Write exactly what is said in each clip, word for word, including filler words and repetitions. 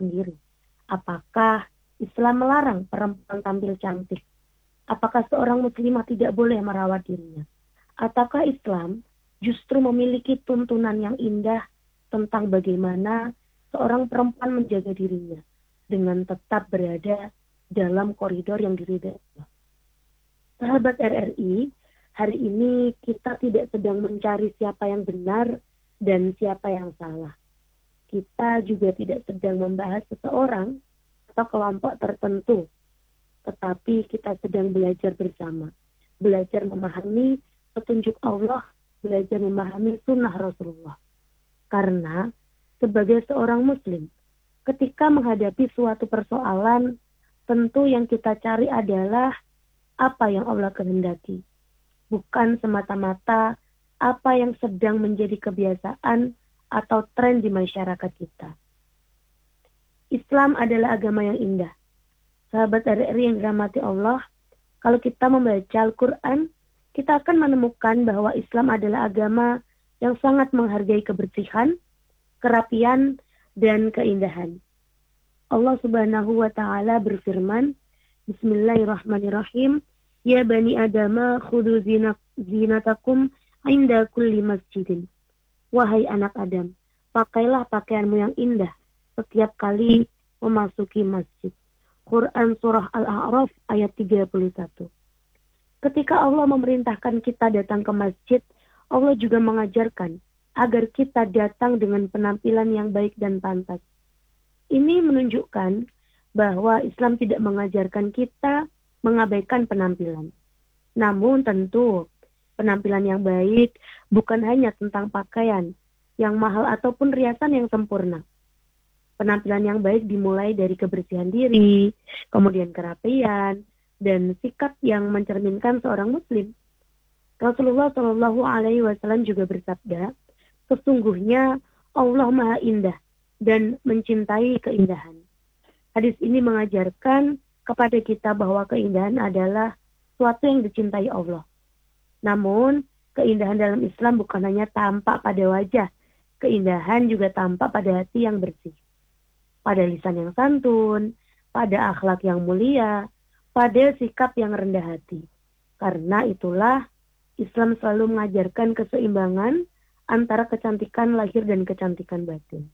sendiri. Apakah Islam melarang perempuan tampil cantik? Apakah seorang muslimah tidak boleh merawat dirinya? Ataukah Islam justru memiliki tuntunan yang indah tentang bagaimana seorang perempuan menjaga dirinya dengan tetap berada dalam koridor yang diridhai Allah? Sahabat R R I, hari ini kita tidak sedang mencari siapa yang benar dan siapa yang salah. Kita juga tidak sedang membahas seseorang atau kelompok tertentu, tetapi kita sedang belajar bersama, belajar memahami petunjuk Allah, belajar memahami sunnah Rasulullah. Karena sebagai seorang muslim, ketika menghadapi suatu persoalan, tentu yang kita cari adalah apa yang Allah kehendaki, bukan semata-mata apa yang sedang menjadi kebiasaan atau tren di masyarakat kita. Islam adalah agama yang indah. Sahabat R R I yang dirahmati Allah, kalau kita membaca Al-Quran, kita akan menemukan bahwa Islam adalah agama yang sangat menghargai kebersihan, kerapian, dan keindahan. Allah Subhanahu wa Ta'ala berfirman, Bismillahirrahmanirrahim, Ya bani Adama khudu zinatakum inda kulli masjidin. Wahai anak Adam, pakailah pakaianmu yang indah setiap kali memasuki masjid. Quran Surah Al-A'raf ayat tiga puluh satu. Ketika Allah memerintahkan kita datang ke masjid, Allah juga mengajarkan agar kita datang dengan penampilan yang baik dan pantas. Ini menunjukkan bahwa Islam tidak mengajarkan kita mengabaikan penampilan. Namun tentu penampilan yang baik bukan hanya tentang pakaian yang mahal ataupun riasan yang sempurna. Penampilan yang baik dimulai dari kebersihan diri, kemudian kerapian, dan sikap yang mencerminkan seorang muslim. Rasulullah Shallallahu Alaihi Wasallam juga bersabda, sesungguhnya Allah Maha Indah dan mencintai keindahan. Hadis ini mengajarkan kepada kita bahwa keindahan adalah sesuatu yang dicintai Allah. Namun, keindahan dalam Islam bukan hanya tampak pada wajah, keindahan juga tampak pada hati yang bersih, pada lisan yang santun, pada akhlak yang mulia, pada sikap yang rendah hati. Karena itulah Islam selalu mengajarkan keseimbangan antara kecantikan lahir dan kecantikan batin.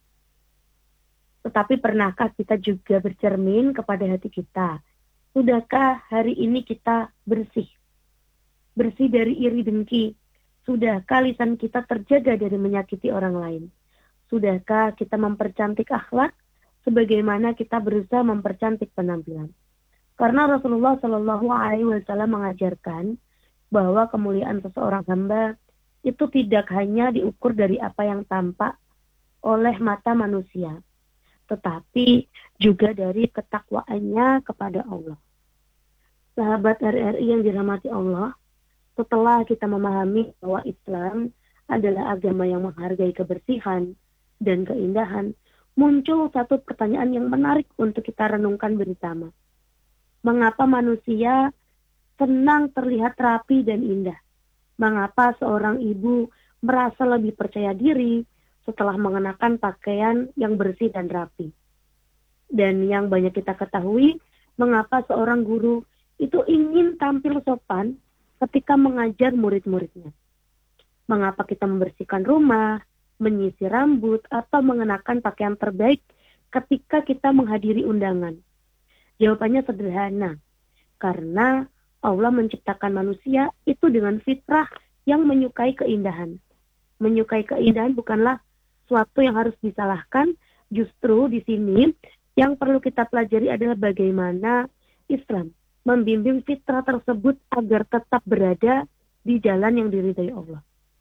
Tetapi pernahkah kita juga bercermin kepada hati kita? Sudahkah hari ini kita bersih? Bersih dari iri dengki? Sudahkah lisan kita terjaga dari menyakiti orang lain? Sudahkah kita mempercantik akhlak sebagaimana kita berusaha mempercantik penampilan? Karena Rasulullah Shallallahu Alaihi Wasallam mengajarkan bahwa kemuliaan seseorang hamba itu tidak hanya diukur dari apa yang tampak oleh mata manusia, tetapi juga dari ketakwaannya kepada Allah. Sahabat R R I yang dirahmati Allah, setelah kita memahami bahwa Islam adalah agama yang menghargai kebersihan dan keindahan, muncul satu pertanyaan yang menarik untuk kita renungkan bersama. Mengapa manusia senang terlihat rapi dan indah? Mengapa seorang ibu merasa lebih percaya diri setelah mengenakan pakaian yang bersih dan rapi? Dan yang banyak kita ketahui, mengapa seorang guru itu ingin tampil sopan ketika mengajar murid-muridnya? Mengapa kita membersihkan rumah, menyisir rambut, atau mengenakan pakaian terbaik ketika kita menghadiri undangan? Jawabannya sederhana, karena Allah menciptakan manusia itu dengan fitrah yang menyukai keindahan. Menyukai keindahan bukanlah suatu yang harus disalahkan, justru di sini yang perlu kita pelajari adalah bagaimana Islam membimbing fitrah tersebut agar tetap berada di jalan yang diridhai Allah.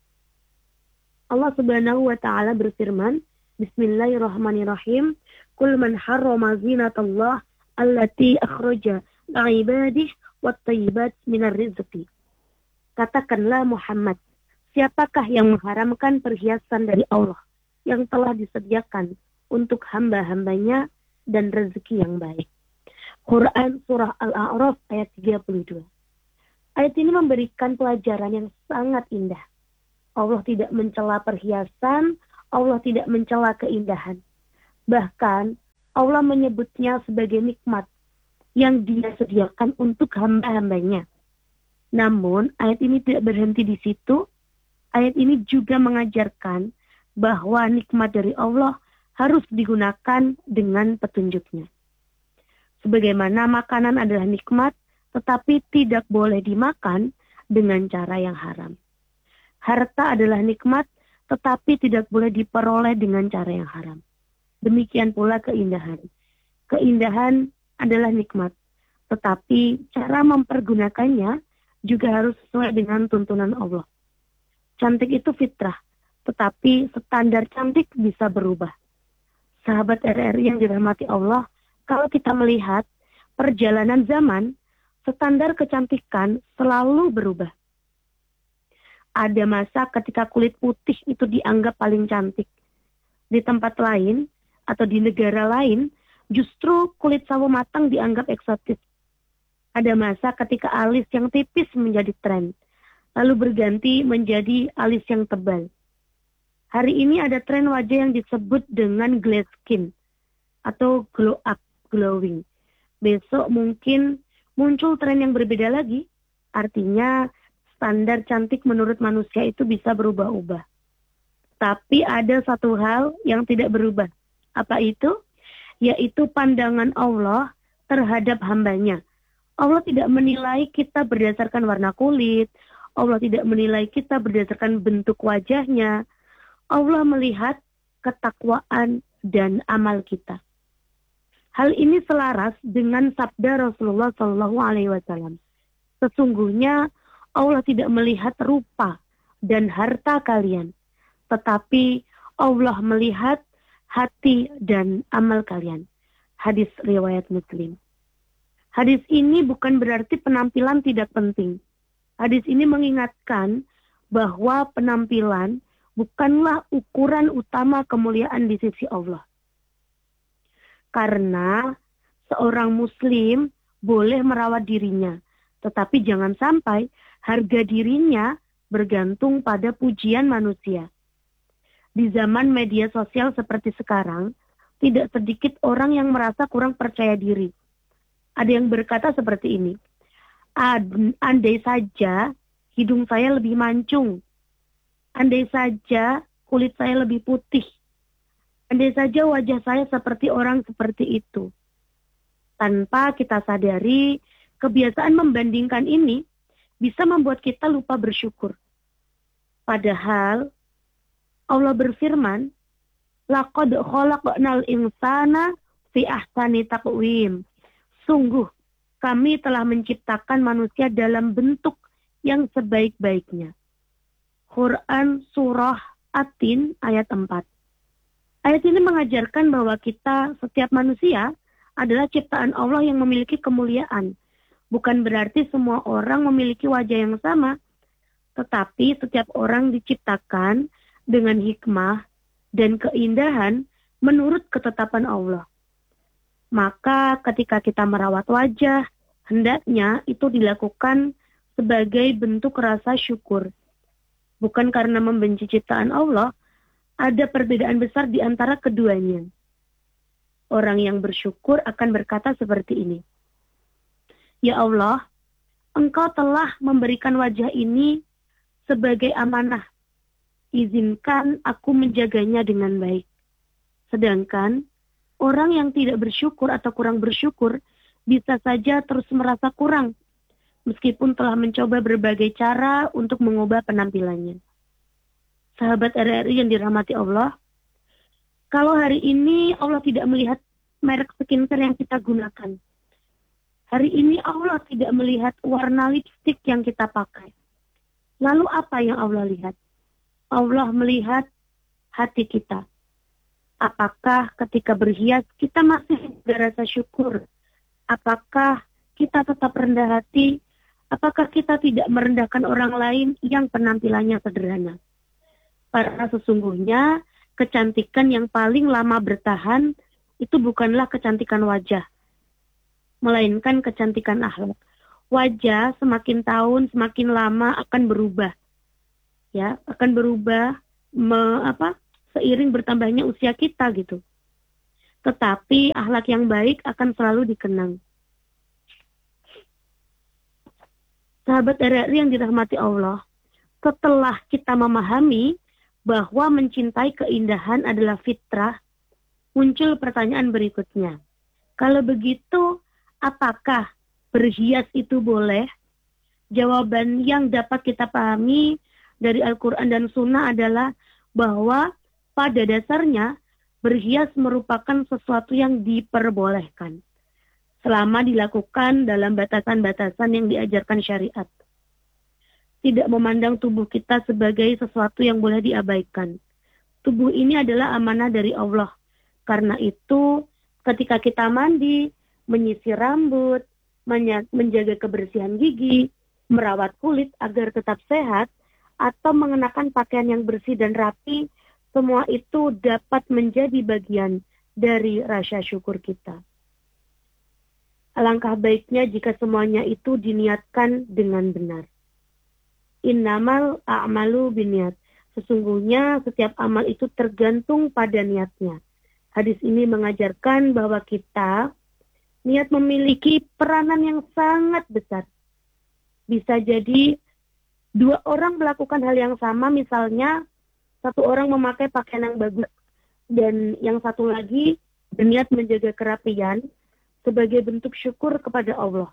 Allah Subhanahu wa Ta'ala berfirman, Bismillahirrahmanirrahim, Qul man harrama zinatallah allati akhraja li'ibadihi wat-thayyibat minar rizqi. Katakanlah Muhammad, siapakah yang mengharamkan perhiasan dari Allah yang telah disediakan untuk hamba-hambanya dan rezeki yang baik. Quran Surah Al-A'raf ayat tiga puluh dua. Ayat ini memberikan pelajaran yang sangat indah. Allah tidak mencela perhiasan, Allah tidak mencela keindahan. Bahkan Allah menyebutnya sebagai nikmat yang Dia sediakan untuk hamba-hambanya. Namun, ayat ini tidak berhenti di situ. Ayat ini juga mengajarkan bahwa nikmat dari Allah harus digunakan dengan petunjuknya. Sebagaimana makanan adalah nikmat, tetapi tidak boleh dimakan dengan cara yang haram. Harta adalah nikmat, tetapi tidak boleh diperoleh dengan cara yang haram. Demikian pula keindahan. Keindahan adalah nikmat, tetapi cara mempergunakannya juga harus sesuai dengan tuntunan Allah. Cantik itu fitrah, tetapi standar cantik bisa berubah. Sahabat R R I yang dirahmati Allah, kalau kita melihat perjalanan zaman, standar kecantikan selalu berubah. Ada masa ketika kulit putih itu dianggap paling cantik. Di tempat lain atau di negara lain, justru kulit sawo matang dianggap eksotis. Ada masa ketika alis yang tipis menjadi tren, lalu berganti menjadi alis yang tebal. Hari ini ada tren wajah yang disebut dengan glass skin atau glow up, glowing. Besok mungkin muncul tren yang berbeda lagi, artinya standar cantik menurut manusia itu bisa berubah-ubah. Tapi ada satu hal yang tidak berubah. Apa itu? Yaitu pandangan Allah terhadap hambanya. Allah tidak menilai kita berdasarkan warna kulit. Allah tidak menilai kita berdasarkan bentuk wajahnya. Allah melihat ketakwaan dan amal kita. Hal ini selaras dengan sabda Rasulullah shallallahu alaihi wasallam. Sesungguhnya Allah tidak melihat rupa dan harta kalian, tetapi Allah melihat hati dan amal kalian. Hadis riwayat Muslim. Hadis ini bukan berarti penampilan tidak penting. Hadis ini mengingatkan bahwa penampilan bukanlah ukuran utama kemuliaan di sisi Allah. Karena seorang muslim boleh merawat dirinya, tetapi jangan sampai harga dirinya bergantung pada pujian manusia. Di zaman media sosial seperti sekarang, tidak sedikit orang yang merasa kurang percaya diri. Ada yang berkata seperti ini, andai saja hidung saya lebih mancung, andai saja kulit saya lebih putih, andai saja wajah saya seperti orang seperti itu. Tanpa kita sadari, kebiasaan membandingkan ini bisa membuat kita lupa bersyukur. Padahal Allah berfirman, laqad khalaqnal insana fi ahsani taqwim. Sungguh, kami telah menciptakan manusia dalam bentuk yang sebaik-baiknya. Quran Surah At-Tin ayat empat. Ayat ini mengajarkan bahwa kita, setiap manusia, adalah ciptaan Allah yang memiliki kemuliaan. Bukan berarti semua orang memiliki wajah yang sama, tetapi setiap orang diciptakan dengan hikmah dan keindahan menurut ketetapan Allah. Maka ketika kita merawat wajah, hendaknya itu dilakukan sebagai bentuk rasa syukur. Bukan karena membenci ciptaan Allah, ada perbedaan besar di antara keduanya. Orang yang bersyukur akan berkata seperti ini. Ya Allah, Engkau telah memberikan wajah ini sebagai amanah. Izinkan aku menjaganya dengan baik. Sedangkan orang yang tidak bersyukur atau kurang bersyukur bisa saja terus merasa kurang, meskipun telah mencoba berbagai cara untuk mengubah penampilannya. Sahabat R R I yang dirahmati Allah, kalau hari ini Allah tidak melihat merek skincare yang kita gunakan, hari ini Allah tidak melihat warna lipstik yang kita pakai, lalu apa yang Allah lihat? Allah melihat hati kita. Apakah ketika berhias kita masih ada rasa syukur? Apakah kita tetap rendah hati? Apakah kita tidak merendahkan orang lain yang penampilannya sederhana? Karena sesungguhnya kecantikan yang paling lama bertahan itu bukanlah kecantikan wajah, melainkan kecantikan akhlak. Wajah semakin tahun semakin lama akan berubah. Ya, akan berubah me, apa, seiring bertambahnya usia kita gitu. tetapi akhlak yang baik akan selalu dikenang. Sahabat R R I yang dirahmati Allah, setelah kita memahami bahwa mencintai keindahan adalah fitrah, muncul pertanyaan berikutnya. Kalau begitu, apakah berhias itu boleh? Jawaban yang dapat kita pahami dari Al-Quran dan Sunnah adalah bahwa pada dasarnya berhias merupakan sesuatu yang diperbolehkan selama dilakukan dalam batasan-batasan yang diajarkan syariat. Tidak memandang tubuh kita sebagai sesuatu yang boleh diabaikan. Tubuh ini adalah amanah dari Allah. Karena itu, ketika kita mandi, menyisir rambut, menjaga kebersihan gigi, merawat kulit agar tetap sehat, atau mengenakan pakaian yang bersih dan rapi, semua itu dapat menjadi bagian dari rasa syukur kita. Alangkah baiknya jika semuanya itu diniatkan dengan benar. Innamal a'malu biniat. Sesungguhnya setiap amal itu tergantung pada niatnya. Hadis ini mengajarkan bahwa kita niat memiliki peranan yang sangat besar. Bisa jadi dua orang melakukan hal yang sama, misalnya satu orang memakai pakaian yang bagus dan yang satu lagi berniat menjaga kerapian sebagai bentuk syukur kepada Allah.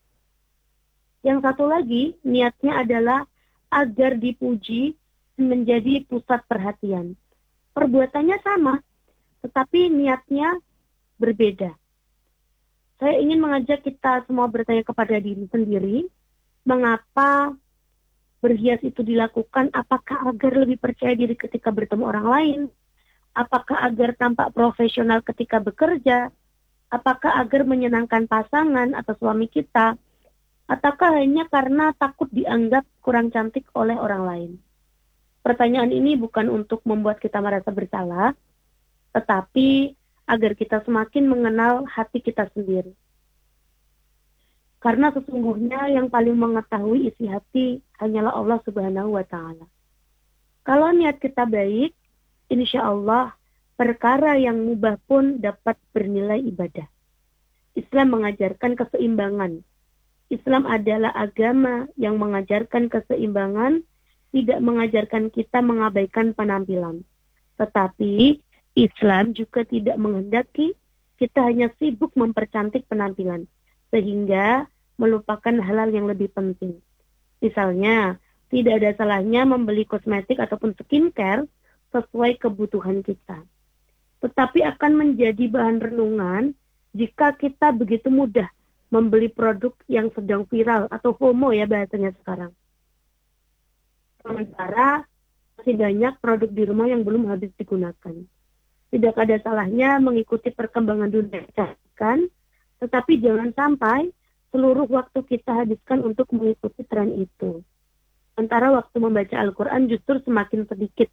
Yang satu lagi niatnya adalah agar dipuji menjadi pusat perhatian. Perbuatannya sama, tetapi niatnya berbeda. Saya ingin mengajak kita semua bertanya kepada diri sendiri, mengapa berhias itu dilakukan? Apakah agar lebih percaya diri ketika bertemu orang lain? Apakah agar tampak profesional ketika bekerja? Apakah agar menyenangkan pasangan atau suami kita? Ataukah hanya karena takut dianggap kurang cantik oleh orang lain? Pertanyaan ini bukan untuk membuat kita merasa bersalah, tetapi agar kita semakin mengenal hati kita sendiri. Karena sesungguhnya yang paling mengetahui isi hati hanyalah Allah Subhanahu wa Ta'ala. Kalau niat kita baik, insya Allah perkara yang mubah pun dapat bernilai ibadah. Islam mengajarkan keseimbangan. Islam adalah agama yang mengajarkan keseimbangan, tidak mengajarkan kita mengabaikan penampilan. Tetapi Islam juga tidak menghendaki kita hanya sibuk mempercantik penampilan, sehingga melupakan hal-hal yang lebih penting. Misalnya, tidak ada salahnya membeli kosmetik ataupun skincare sesuai kebutuhan kita. Tetapi akan menjadi bahan renungan jika kita begitu mudah membeli produk yang sedang viral atau FOMO ya bahasanya sekarang. Sementara masih banyak produk di rumah yang belum habis digunakan. Tidak ada salahnya mengikuti perkembangan dunia kan, tetapi jangan sampai seluruh waktu kita habiskan untuk mengikuti tren itu. Sementara waktu membaca Al-Quran justru semakin sedikit.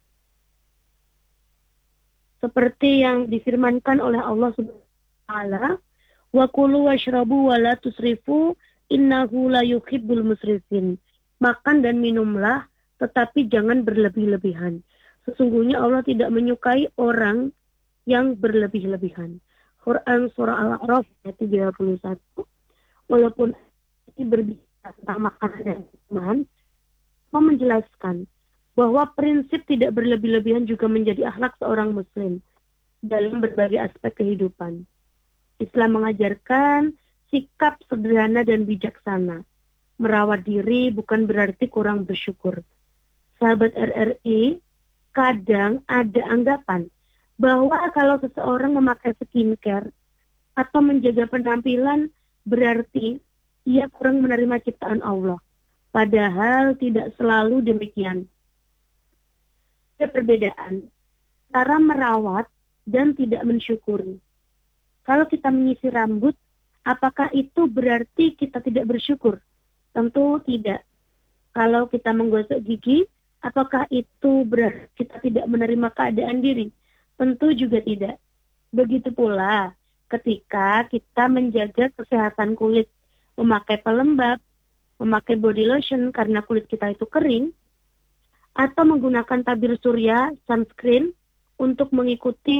Seperti yang difirmankan oleh Allah Subhanahu wa Ta'ala, wa kulu washrabu wa la tusrifu innahu la yuhibbul musrifin. Makan dan minumlah, tetapi jangan berlebih-lebihan. Sesungguhnya Allah tidak menyukai orang yang berlebih-lebihan. Quran Surah Al-A'raf ayat tiga puluh satu. Walaupun ini berbicara tentang makanan dan minuman, Allah menjelaskan bahwa prinsip tidak berlebih-lebihan juga menjadi akhlak seorang muslim dalam berbagai aspek kehidupan. Islam mengajarkan sikap sederhana dan bijaksana. Merawat diri bukan berarti kurang bersyukur. Sahabat R R I, kadang ada anggapan bahwa kalau seseorang memakai skincare atau menjaga penampilan berarti ia kurang menerima ciptaan Allah. Padahal tidak selalu demikian. Ada perbedaan antara merawat dan tidak mensyukuri. Kalau kita menyisir rambut, apakah itu berarti kita tidak bersyukur? Tentu tidak. Kalau kita menggosok gigi, apakah itu berarti kita tidak menerima keadaan diri? Tentu juga tidak. Begitu pula ketika kita menjaga kesehatan kulit, memakai pelembab, memakai body lotion karena kulit kita itu kering, atau menggunakan tabir surya, sunscreen, untuk mengikuti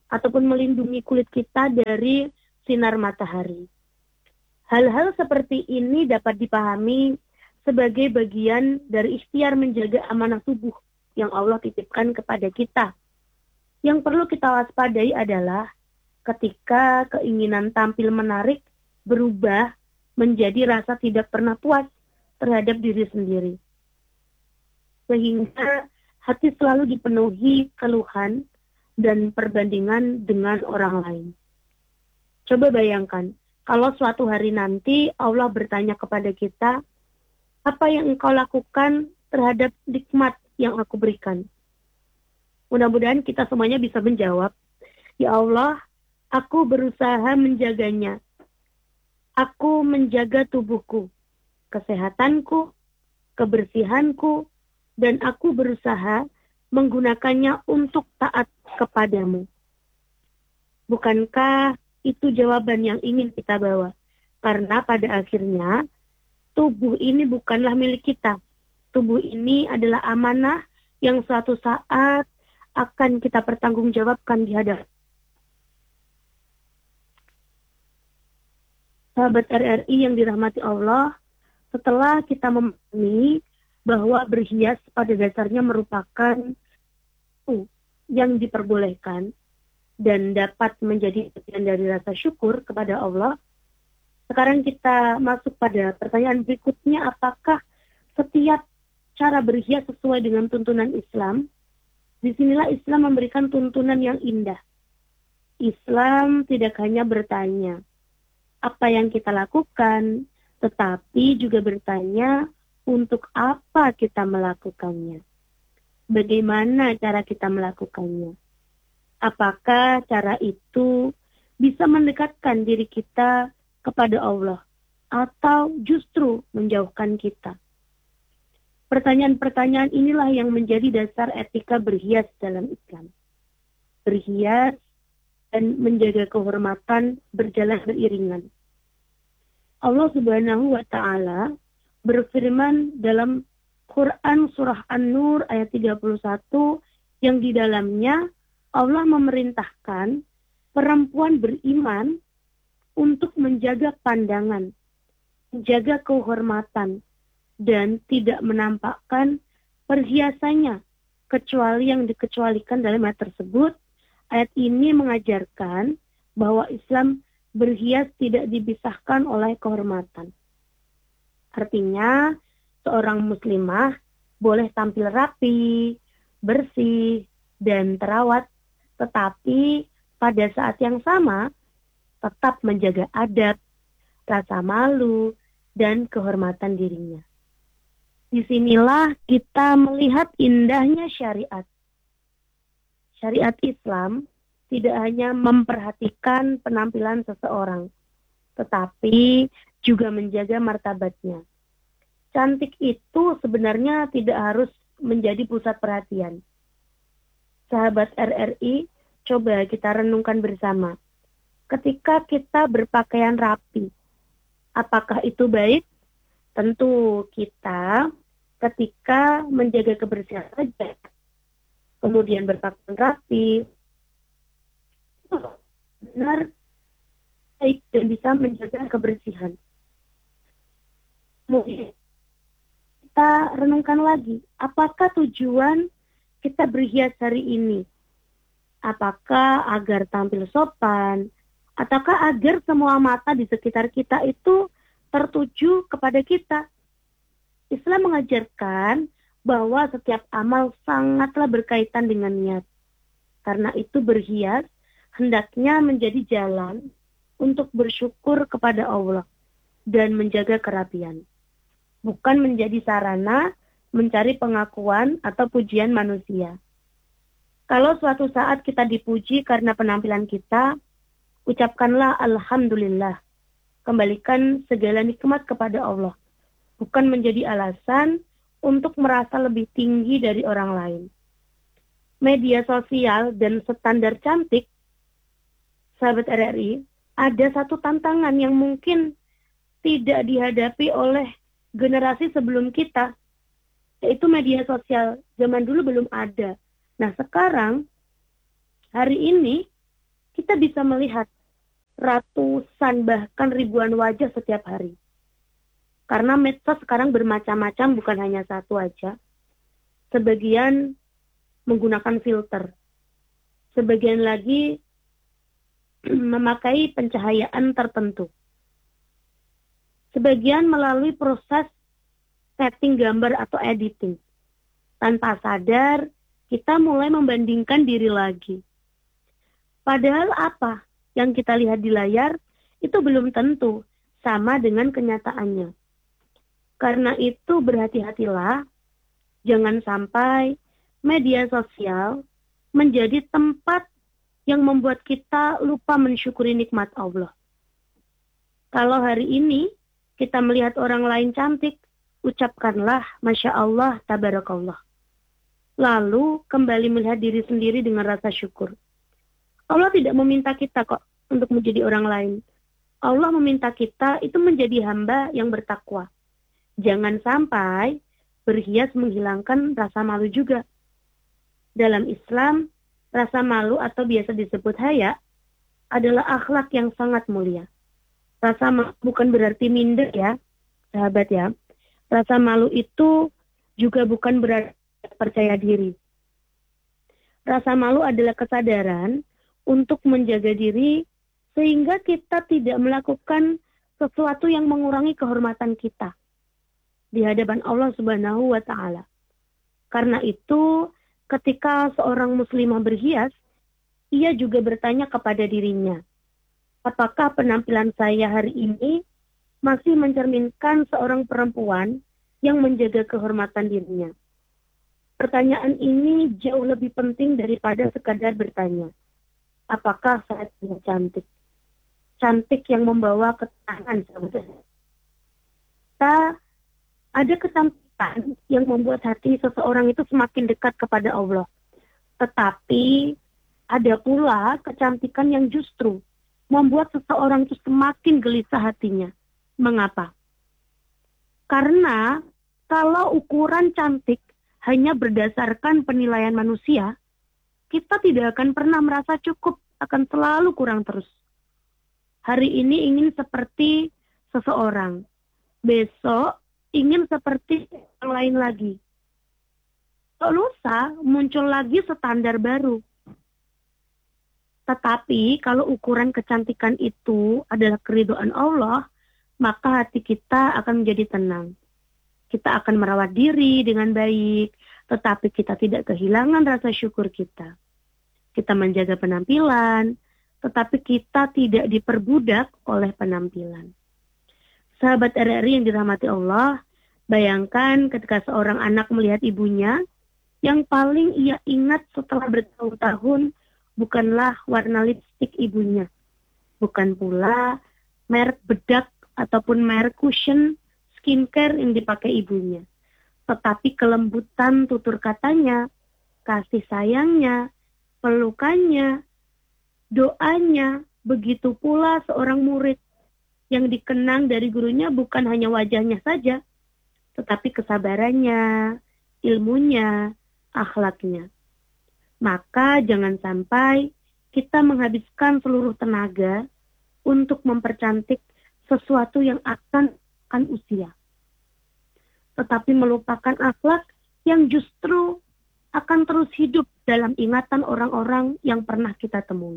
ataupun melindungi kulit kita dari sinar matahari. Hal-hal seperti ini dapat dipahami sebagai bagian dari ikhtiar menjaga amanah tubuh yang Allah titipkan kepada kita. Yang perlu kita waspadai adalah ketika keinginan tampil menarik berubah menjadi rasa tidak pernah puas terhadap diri sendiri. Sehingga hati selalu dipenuhi keluhan dan perbandingan dengan orang lain. Coba bayangkan, kalau suatu hari nanti Allah bertanya kepada kita, apa yang engkau lakukan terhadap nikmat yang aku berikan? Mudah-mudahan kita semuanya bisa menjawab, ya Allah, aku berusaha menjaganya. Aku menjaga tubuhku, kesehatanku, kebersihanku, dan aku berusaha menggunakannya untuk taat kepadamu. Bukankah itu jawaban yang ingin kita bawa? Karena pada akhirnya, tubuh ini bukanlah milik kita. Tubuh ini adalah amanah yang suatu saat akan kita pertanggungjawabkan di hadapan. Sahabat R R I yang dirahmati Allah, setelah kita memahami bahwa berhias pada dasarnya merupakan yang diperbolehkan dan dapat menjadi bagian dari rasa syukur kepada Allah, sekarang kita masuk pada pertanyaan berikutnya, apakah setiap cara berhias sesuai dengan tuntunan Islam? Disinilah Islam memberikan tuntunan yang indah. Islam tidak hanya bertanya apa yang kita lakukan, tetapi juga bertanya untuk apa kita melakukannya. Bagaimana cara kita melakukannya? Apakah cara itu bisa mendekatkan diri kita kepada Allah atau justru menjauhkan kita? Pertanyaan-pertanyaan inilah yang menjadi dasar etika berhias dalam Islam. Berhias dan menjaga kehormatan berjalan beriringan. Allah Subhanahu wa Ta'ala berfirman dalam Quran surah An-Nur ayat tiga puluh satu yang di dalamnya Allah memerintahkan perempuan beriman untuk menjaga pandangan, menjaga kehormatan, dan tidak menampakkan perhiasannya kecuali yang dikecualikan dalam ayat tersebut. Ayat ini mengajarkan bahwa Islam berhias tidak dipisahkan oleh kehormatan. Artinya, seorang muslimah boleh tampil rapi, bersih, dan terawat, tetapi pada saat yang sama tetap menjaga adab, rasa malu, dan kehormatan dirinya. Disinilah kita melihat indahnya syariat. Syariat Islam tidak hanya memperhatikan penampilan seseorang, tetapi juga menjaga martabatnya. Cantik itu sebenarnya tidak harus menjadi pusat perhatian. Sahabat R R I, coba kita renungkan bersama. Ketika kita berpakaian rapi, apakah itu baik? Tentu kita ketika menjaga kebersihan saja, kemudian berpakaian rapi, benar baik dan bisa menjaga kebersihan. Kemudian kita renungkan lagi, apakah tujuan kita berhias hari ini? Apakah agar tampil sopan, ataukah agar semua mata di sekitar kita itu tertuju kepada kita? Islam mengajarkan bahwa setiap amal sangatlah berkaitan dengan niat. Karena itu berhias hendaknya menjadi jalan untuk bersyukur kepada Allah dan menjaga kerapian. Bukan menjadi sarana mencari pengakuan atau pujian manusia. Kalau suatu saat kita dipuji karena penampilan kita, ucapkanlah Alhamdulillah. Kembalikan segala nikmat kepada Allah. Bukan menjadi alasan untuk merasa lebih tinggi dari orang lain. Media sosial dan standar cantik, sahabat R R I, ada satu tantangan yang mungkin tidak dihadapi oleh generasi sebelum kita, yaitu media sosial. Zaman dulu belum ada. Nah sekarang, hari ini, kita bisa melihat ratusan bahkan ribuan wajah setiap hari. Karena medsos sekarang bermacam-macam, bukan hanya satu aja. Sebagian menggunakan filter. Sebagian lagi memakai pencahayaan tertentu. Sebagian melalui proses setting gambar atau editing. Tanpa sadar, kita mulai membandingkan diri lagi. Padahal apa yang kita lihat di layar itu belum tentu sama dengan kenyataannya. Karena itu berhati-hatilah, jangan sampai media sosial menjadi tempat yang membuat kita lupa mensyukuri nikmat Allah. Kalau hari ini kita melihat orang lain cantik, ucapkanlah Masya Allah, Tabarakallah. Lalu kembali melihat diri sendiri dengan rasa syukur. Allah tidak meminta kita kok untuk menjadi orang lain. Allah meminta kita itu menjadi hamba yang bertakwa. Jangan sampai berhias menghilangkan rasa malu juga. Dalam Islam, rasa malu atau biasa disebut haya adalah akhlak yang sangat mulia. Rasa malu bukan berarti minder ya, sahabat ya. Rasa malu itu juga bukan berarti percaya diri. Rasa malu adalah kesadaran untuk menjaga diri sehingga kita tidak melakukan sesuatu yang mengurangi kehormatan kita di hadapan Allah Subhanahu wa Ta'ala. Karena itu, ketika seorang muslimah berhias, ia juga bertanya kepada dirinya, apakah penampilan saya hari ini masih mencerminkan seorang perempuan yang menjaga kehormatan dirinya? Pertanyaan ini jauh lebih penting daripada sekadar bertanya, apakah saya terlihat cantik? Cantik yang membawa ketenangan, sahabat. Kita ada kecantikan yang membuat hati seseorang itu semakin dekat kepada Allah. Tetapi ada pula kecantikan yang justru membuat seseorang itu semakin gelisah hatinya. Mengapa? Karena kalau ukuran cantik hanya berdasarkan penilaian manusia, kita tidak akan pernah merasa cukup, akan selalu kurang terus. Hari ini ingin seperti seseorang, besok ingin seperti yang lain lagi. Lusa muncul lagi standar baru. Tetapi kalau ukuran kecantikan itu adalah keridhaan Allah, maka hati kita akan menjadi tenang. Kita akan merawat diri dengan baik, tetapi kita tidak kehilangan rasa syukur kita. Kita menjaga penampilan, tetapi kita tidak diperbudak oleh penampilan. Sahabat R R I yang dirahmati Allah, bayangkan ketika seorang anak melihat ibunya, yang paling ia ingat setelah bertahun-tahun bukanlah warna lipstik ibunya, bukan pula merek bedak ataupun merek cushion skincare yang dipakai ibunya, tetapi kelembutan tutur katanya, kasih sayangnya, pelukannya, doanya. Begitu pula seorang murid yang dikenang dari gurunya bukan hanya wajahnya saja, tetapi kesabarannya, ilmunya, akhlaknya. Maka jangan sampai kita menghabiskan seluruh tenaga untuk mempercantik sesuatu yang akan akan usia, tetapi melupakan akhlak yang justru akan terus hidup dalam ingatan orang-orang yang pernah kita temui.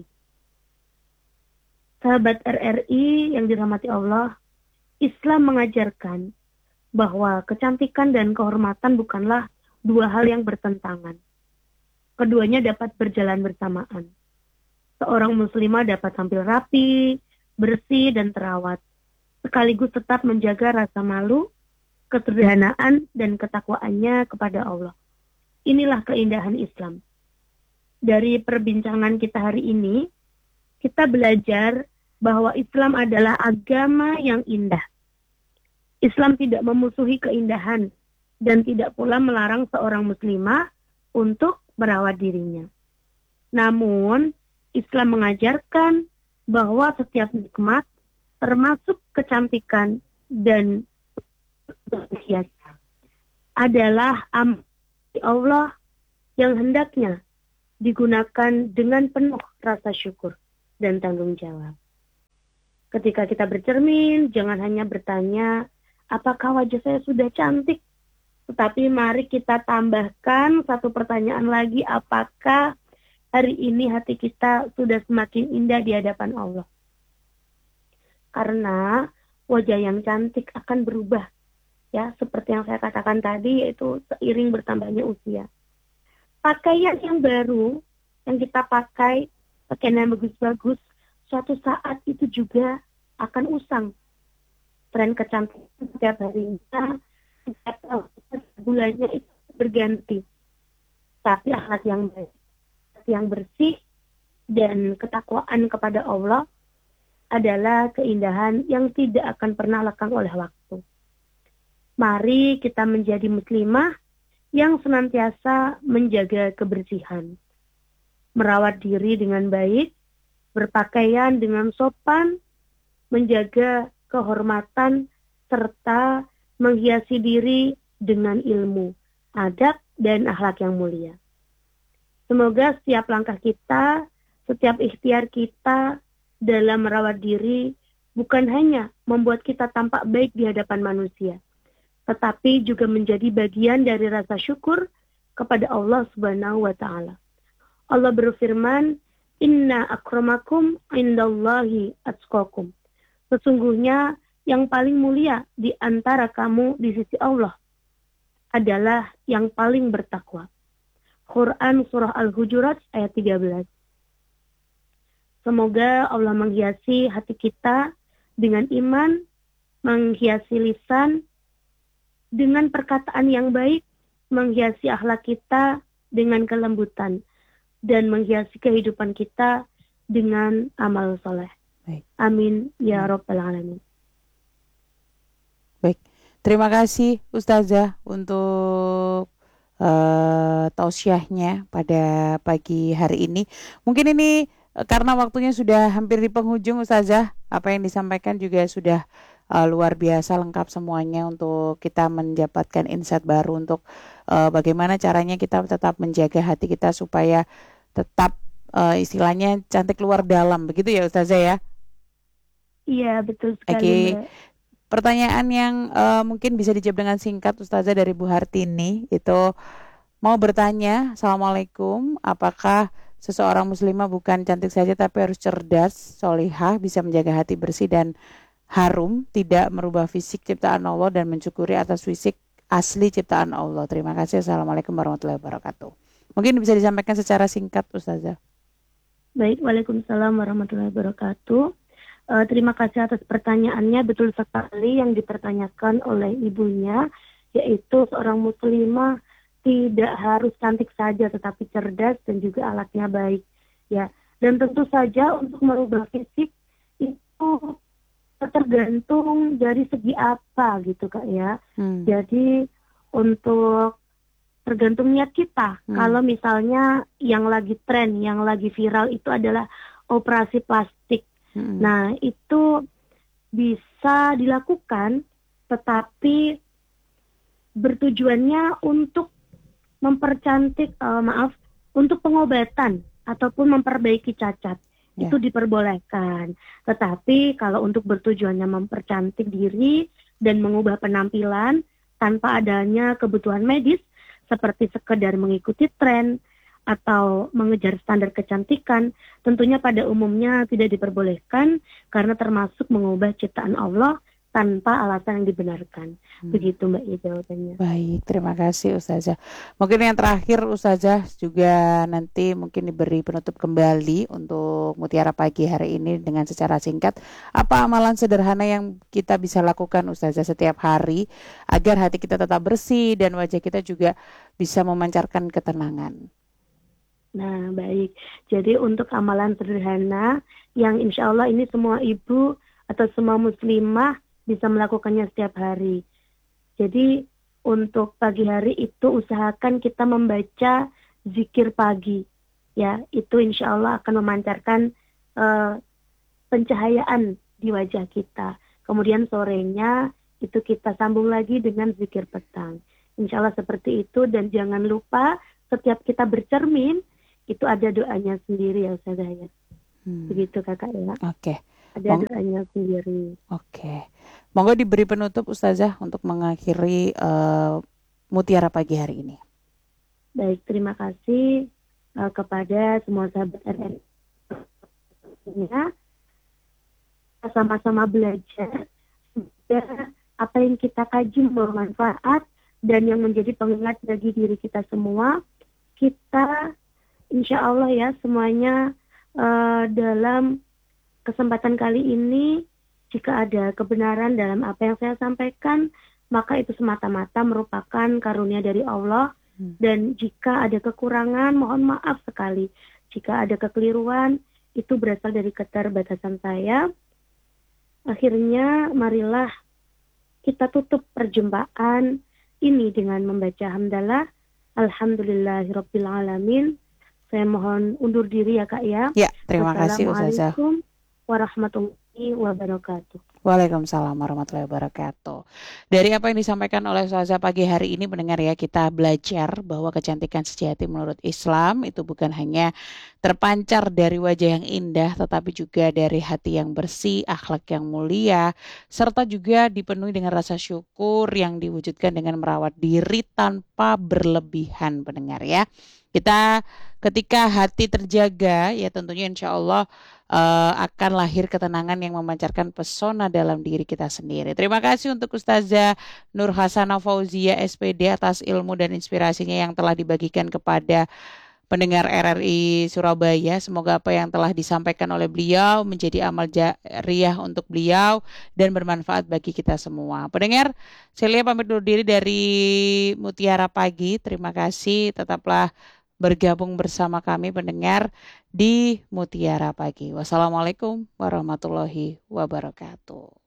Sahabat R R I yang dirahmati Allah, Islam mengajarkan bahwa kecantikan dan kehormatan bukanlah dua hal yang bertentangan. Keduanya dapat berjalan bersamaan. Seorang muslimah dapat tampil rapi, bersih, dan terawat, sekaligus tetap menjaga rasa malu, kesederhanaan, dan ketakwaannya kepada Allah. Inilah keindahan Islam. Dari perbincangan kita hari ini, kita belajar bahwa Islam adalah agama yang indah. Islam tidak memusuhi keindahan dan tidak pula melarang seorang muslimah untuk merawat dirinya. Namun, Islam mengajarkan bahwa setiap nikmat, termasuk kecantikan dan hias, adalah amal Allah yang hendaknya digunakan dengan penuh rasa syukur. dan tanggung jawab. Ketika kita bercermin, jangan hanya bertanya, apakah wajah saya sudah cantik? Tetapi mari kita tambahkan satu pertanyaan lagi, apakah hari ini hati kita sudah semakin indah di hadapan Allah? Karena wajah yang cantik akan berubah, ya, seperti yang saya katakan tadi, yaitu seiring bertambahnya usia. Pakaian yang baru yang kita pakai, pakaian yang bagus-bagus, suatu saat itu juga akan usang. Tren kecantikan setiap harinya, setiap bulannya itu berganti. Tapi akhlak yang baik, yang bersih, dan ketakwaan kepada Allah adalah keindahan yang tidak akan pernah lekang oleh waktu. Mari kita menjadi muslimah yang senantiasa menjaga kebersihan, merawat diri dengan baik, berpakaian dengan sopan, menjaga kehormatan, serta menghiasi diri dengan ilmu, adab, dan akhlak yang mulia. Semoga setiap langkah kita, setiap ikhtiar kita dalam merawat diri bukan hanya membuat kita tampak baik di hadapan manusia, tetapi juga menjadi bagian dari rasa syukur kepada Allah Subhanahu wa Ta'ala. Allah berfirman, Inna akramakum indallahi atqakum. Sesungguhnya yang paling mulia di antara kamu di sisi Allah adalah yang paling bertakwa. Quran Surah Al-Hujurat ayat tiga belas. Semoga Allah menghiasi hati kita dengan iman, menghiasi lisan dengan perkataan yang baik, menghiasi akhlak kita dengan kelembutan, dan menghiasi kehidupan kita dengan amal soleh. Baik. Amin ya Rabbal Alamin. Baik, terima kasih Ustazah untuk uh, tausiahnya pada pagi hari ini. Mungkin ini uh, karena waktunya sudah hampir di penghujung Ustazah, apa yang disampaikan juga sudah uh, luar biasa lengkap semuanya untuk kita mendapatkan insight baru untuk uh, bagaimana caranya kita tetap menjaga hati kita supaya tetap uh, istilahnya cantik luar dalam, begitu ya Ustazah ya? Iya, betul sekali. Oke. Mbak. Pertanyaan yang uh, mungkin bisa dijawab dengan singkat Ustazah dari Bu Hartini itu mau bertanya, Assalamualaikum, apakah seseorang muslimah bukan cantik saja tapi harus cerdas, solihah, bisa menjaga hati bersih dan harum, tidak merubah fisik ciptaan Allah dan mensyukuri atas fisik asli ciptaan Allah. Terima kasih. Assalamualaikum warahmatullahi wabarakatuh. Mungkin bisa disampaikan secara singkat Ustazah. Baik, Waalaikumsalam warahmatullahi wabarakatuh. Uh, terima kasih atas pertanyaannya. Betul sekali yang dipertanyakan oleh ibunya, yaitu seorang muslimah tidak harus cantik saja tetapi cerdas dan juga alatnya baik, ya. Dan tentu saja untuk merubah fisik itu tergantung dari segi apa gitu Kak ya. Hmm. Jadi untuk tergantung niat kita. Hmm. Kalau misalnya yang lagi tren, yang lagi viral itu adalah operasi plastik. Hmm. Nah, itu bisa dilakukan, tetapi bertujuannya untuk mempercantik, uh, maaf, untuk pengobatan ataupun memperbaiki cacat. Yeah. Itu diperbolehkan. Tetapi kalau untuk bertujuannya mempercantik diri dan mengubah penampilan tanpa adanya kebutuhan medis, seperti sekedar mengikuti tren atau mengejar standar kecantikan, tentunya pada umumnya tidak diperbolehkan karena termasuk mengubah ciptaan Allah tanpa alasan yang dibenarkan. Hmm. Begitu Mbak Ida jawabannya. Baik, terima kasih Ustazah. Mungkin yang terakhir Ustazah juga nanti mungkin diberi penutup kembali untuk Mutiara Pagi hari ini dengan secara singkat. Apa amalan sederhana yang kita bisa lakukan Ustazah setiap hari agar hati kita tetap bersih dan wajah kita juga bisa memancarkan ketenangan? Nah, baik. Jadi untuk amalan sederhana yang insya Allah ini semua ibu atau semua muslimah bisa melakukannya setiap hari. Jadi untuk pagi hari itu usahakan kita membaca zikir pagi. Ya, itu insya Allah akan memancarkan uh, pencahayaan di wajah kita. Kemudian sorenya itu kita sambung lagi dengan zikir petang. Insya Allah seperti itu, dan jangan lupa setiap kita bercermin itu ada doanya sendiri ya Ustazah ya. Hmm. Begitu kakak ya. Oke. Ada Mong- doanya sendiri. Oke. Monggo diberi penutup Ustazah untuk mengakhiri eh, Mutiara Pagi hari ini. Baik, terima kasih uh, kepada semua sahabat R R I-nya. Sama-sama belajar. Semoga apa yang kita kaji bermanfaat dan yang menjadi pengingat bagi diri kita semua. Kita insya Allah ya semuanya uh, dalam kesempatan kali ini, jika ada kebenaran dalam apa yang saya sampaikan, maka itu semata-mata merupakan karunia dari Allah. Hmm. Dan jika ada kekurangan, mohon maaf sekali. Jika ada kekeliruan, itu berasal dari keterbatasan saya. Akhirnya, marilah kita tutup perjumpaan ini dengan membaca hamdalah. Alhamdulillahirabbil alamin. Saya mohon undur diri ya Kak ya. Ya, terima kasih Ustazah. Wassalamualaikum warahmatullahi wabarakatuh. Waalaikumsalam warahmatullahi wabarakatuh. Dari apa yang disampaikan oleh Ustazah pagi hari ini, mendengar ya, kita belajar bahwa kecantikan sejati menurut Islam itu bukan hanya terpancar dari wajah yang indah, tetapi juga dari hati yang bersih, akhlak yang mulia, serta juga dipenuhi dengan rasa syukur yang diwujudkan dengan merawat diri tanpa berlebihan, pendengar ya. Kita ketika hati terjaga, ya tentunya insya Allah uh, akan lahir ketenangan yang memancarkan pesona dalam diri kita sendiri. Terima kasih untuk Ustazah Nur Hasanah Fauzia S P D atas ilmu dan inspirasinya yang telah dibagikan kepada pendengar R R I Surabaya. Semoga apa yang telah disampaikan oleh beliau menjadi amal jariah untuk beliau dan bermanfaat bagi kita semua. Pendengar, saya Lia pamit undur diri dari Mutiara Pagi. Terima kasih, tetaplah bergabung bersama kami pendengar di Mutiara Pagi. Wassalamualaikum warahmatullahi wabarakatuh.